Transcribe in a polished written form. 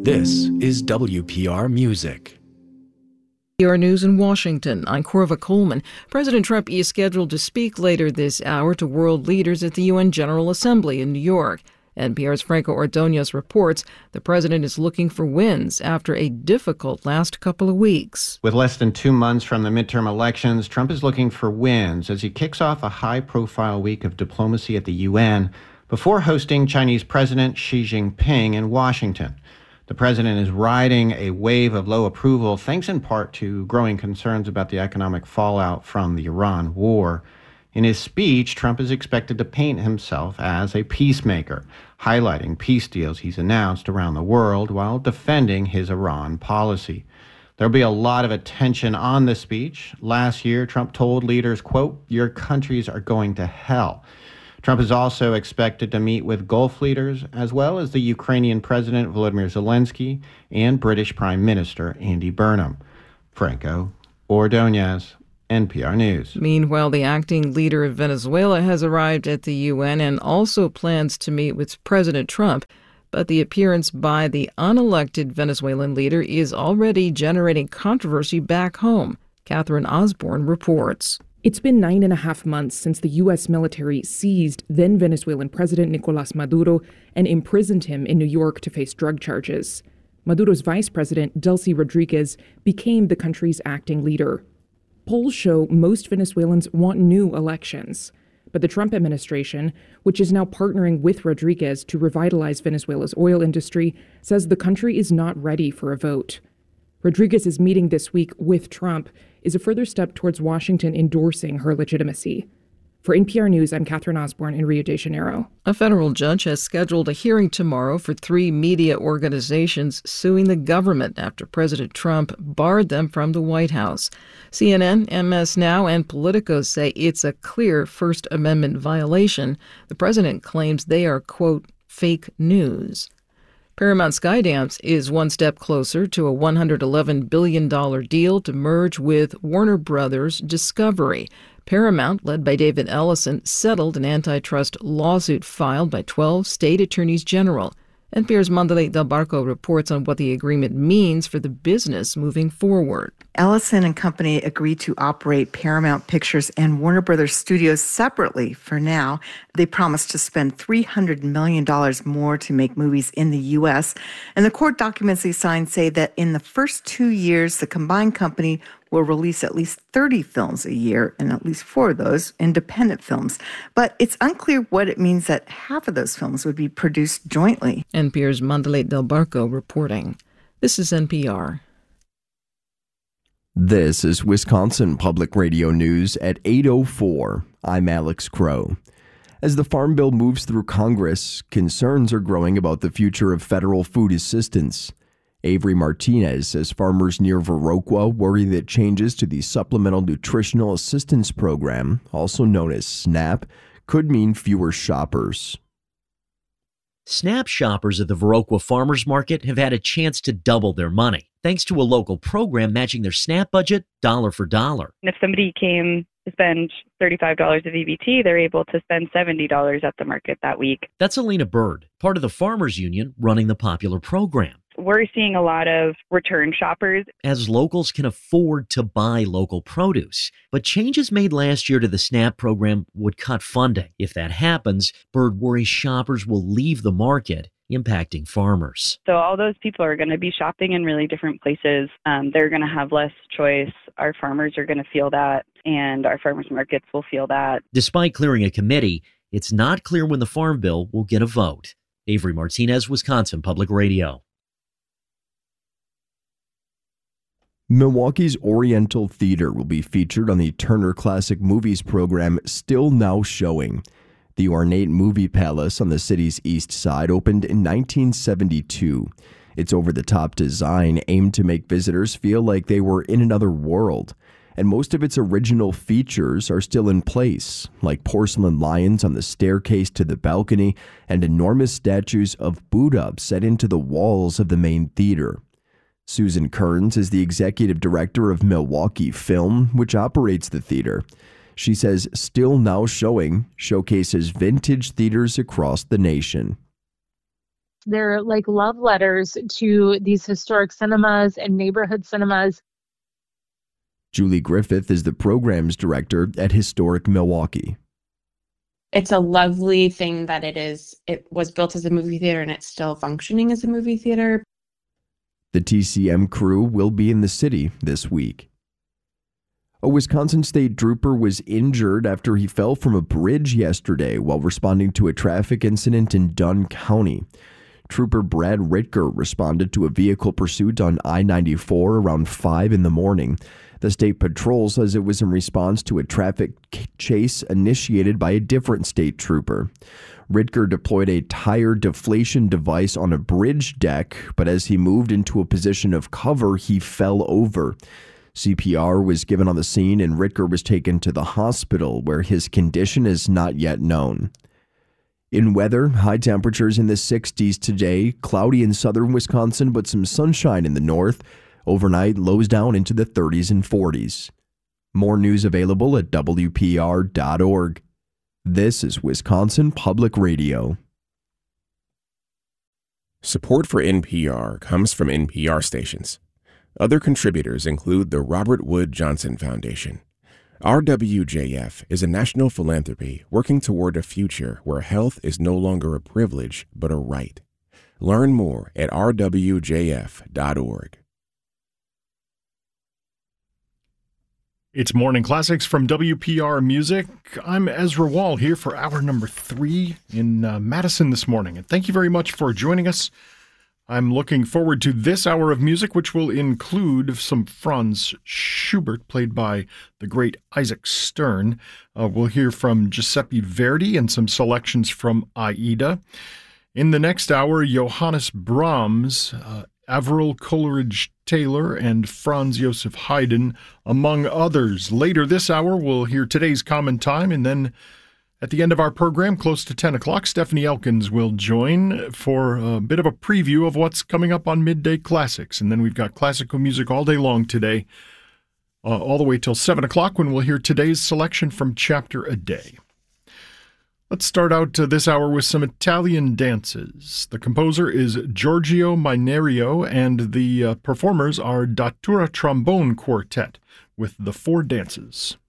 This is WPR Music. WPR News in Washington. I'm Corva Coleman. President Trump is scheduled to speak later this hour to world leaders at the UN General Assembly in New York. NPR's Franco Ordonez reports the president is looking for wins after a difficult last couple of weeks. With less than 2 months from the midterm elections, Trump is looking for wins as he kicks off a high-profile week of diplomacy at the UN before hosting Chinese President Xi Jinping in Washington. The president is riding a wave of low approval, thanks in part to growing concerns about the economic fallout from the Iran war. In his speech, Trump is expected to paint himself as a peacemaker, highlighting peace deals he's announced around the world while defending his Iran policy. There'll be a lot of attention on this speech. Last year, Trump told leaders, quote, "Your countries are going to hell." Trump is also expected to meet with Gulf leaders, as well as the Ukrainian President Volodymyr Zelensky and British Prime Minister Andy Burnham. Franco Ordonez, NPR News. Meanwhile, the acting leader of Venezuela has arrived at the UN and also plans to meet with President Trump. But the appearance by the unelected Venezuelan leader is already generating controversy back home. Catherine Osborne reports. It's been 9.5 months since the U.S. military seized then Venezuelan President Nicolás Maduro and imprisoned him in New York to face drug charges. Maduro's vice president, Delcy Rodriguez, became the country's acting leader. Polls show most Venezuelans want new elections. But the Trump administration, which is now partnering with Rodriguez to revitalize Venezuela's oil industry, says the country is not ready for a vote. Rodriguez's meeting this week with Trump is a further step towards Washington endorsing her legitimacy. For NPR News, I'm Catherine Osborne in Rio de Janeiro. A federal judge has scheduled a hearing tomorrow for 3 media organizations suing the government after President Trump barred them from the White House. CNN, MS Now, and Politico say it's a clear First Amendment violation. The president claims they are, quote, fake news. Paramount Skydance is one step closer to a $111 billion deal to merge with Warner Brothers Discovery. Paramount, led by David Ellison, settled an antitrust lawsuit filed by 12 state attorneys general. NPR's Mandalay Del Barco reports on what the agreement means for the business moving forward. Ellison and Company agreed to operate Paramount Pictures and Warner Brothers Studios separately for now. They promised to spend $300 million more to make movies in the U.S. And the court documents they signed say that in the first 2 years, the combined company will release at least 30 films a year, and at least 4 of those independent films. But it's unclear what it means that half of those films would be produced jointly. NPR's Mandalay Del Barco reporting. This is NPR. This is Wisconsin Public Radio News at 8:04. I'm Alex Crow. As the Farm Bill moves through Congress, concerns are growing about the future of federal food assistance. Avery Martinez says farmers near Viroqua worry that changes to the Supplemental Nutritional Assistance Program, also known as SNAP, could mean fewer shoppers. SNAP shoppers at the Viroqua Farmers Market have had a chance to double their money, thanks to a local program matching their SNAP budget dollar for dollar. If somebody came to spend $35 of EBT, they're able to spend $70 at the market that week. That's Alina Bird, part of the Farmers Union running the popular program. We're seeing a lot of return shoppers. As locals can afford to buy local produce. But changes made last year to the SNAP program would cut funding. If that happens, Bird worries shoppers will leave the market, impacting farmers. So all those people are going to be shopping in really different places. They're going to have less choice. Our farmers are going to feel that, and our farmers markets will feel that. Despite clearing a committee, it's not clear when the Farm Bill will get a vote. Avery Martinez, Wisconsin Public Radio. Milwaukee's Oriental Theater will be featured on the Turner Classic Movies program Still Now Showing. The ornate movie palace on the city's east side opened in 1972. Its over-the-top design aimed to make visitors feel like they were in another world. And most of its original features are still in place, like porcelain lions on the staircase to the balcony and enormous statues of Buddha set into the walls of the main theater. Susan Kearns is the executive director of Milwaukee Film, which operates the theater. She says Still Now Showing showcases vintage theaters across the nation. They're like love letters to these historic cinemas and neighborhood cinemas. Julie Griffith is the programs director at Historic Milwaukee. It's a lovely thing that it was built as a movie theater and it's still functioning as a movie theater. The TCM crew will be in the city this week. A Wisconsin State trooper was injured after he fell from a bridge yesterday while responding to a traffic incident in Dunn County. Trooper Brad Ritker responded to a vehicle pursuit on I-94 around 5 in the morning. The state patrol says it was in response to a traffic chase initiated by a different state trooper. Ritker deployed a tire deflation device on a bridge deck, but as he moved into a position of cover, he fell over. CPR was given on the scene and Ritker was taken to the hospital where his condition is not yet known. In weather, high temperatures in the 60s today, cloudy in southern Wisconsin, but some sunshine in the north. Overnight, lows down into the 30s and 40s. More news available at WPR.org. This is Wisconsin Public Radio. Support for NPR comes from NPR stations. Other contributors include the Robert Wood Johnson Foundation. RWJF is a national philanthropy working toward a future where health is no longer a privilege but a right. Learn more at rwjf.org. It's Morning Classics from WPR Music. I'm Ezra Wall here for hour number 3 in Madison this morning. And thank you very much for joining us. I'm looking forward to this hour of music, which will include some Franz Schubert, played by the great Isaac Stern. We'll hear from Giuseppe Verdi and some selections from Aida. In the next hour, Johannes Brahms, Avril Coleridge-Taylor, and Franz Joseph Haydn, among others. Later this hour, we'll hear Today's Common Time, and then at the end of our program, close to 10 o'clock, Stephanie Elkins will join for a bit of a preview of what's coming up on Midday Classics. And then we've got classical music all day long today, all the way till 7 o'clock when we'll hear today's selection from Chapter a Day. Let's start out this hour with some Italian dances. The composer is Giorgio Minerio, and the performers are Datura Trombone Quartet with the Four Dances.